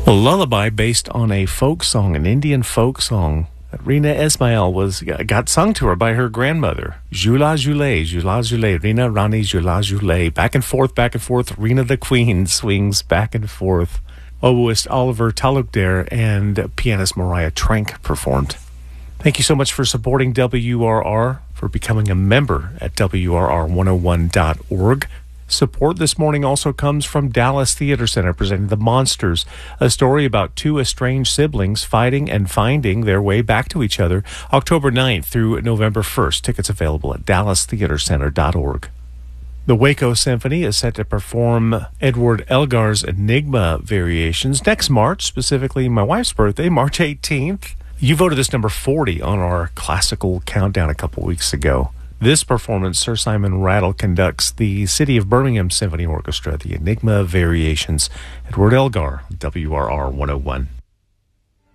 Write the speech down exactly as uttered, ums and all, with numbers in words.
A lullaby based on a folk song, an Indian folk song. Rina Ismail was got sung to her by her grandmother. Jula Jule, Jula Jule, Rina Rani Jula Jule. Back and forth, back and forth. Rina the Queen swings back and forth. Oboist Oliver Talukdare and pianist Mariah Trank performed. Thank you so much for supporting W R R, for becoming a member at W R R one oh one dot org. Support this morning also comes from Dallas Theater Center, presenting The Monsters, a story about two estranged siblings fighting and finding their way back to each other, October ninth through November first. Tickets available at dallas theater center dot org. The Waco Symphony is set to perform Edward Elgar's Enigma variations next March, specifically my wife's birthday, March eighteenth. You voted this number forty on our classical countdown a couple weeks ago. This performance, Sir Simon Rattle conducts the City of Birmingham Symphony Orchestra, the Enigma Variations. Edward Elgar, W R R one oh one.